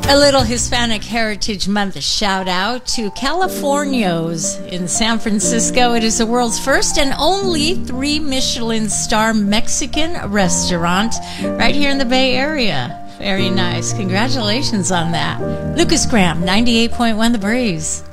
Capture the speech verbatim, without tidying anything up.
A little Hispanic Heritage Month shout out to Californios in San Francisco. It is the world's first and only three Michelin star Mexican restaurant right here in the Bay Area. Very nice. Congratulations on that. Lucas Graham, ninety-eight point one The Breeze.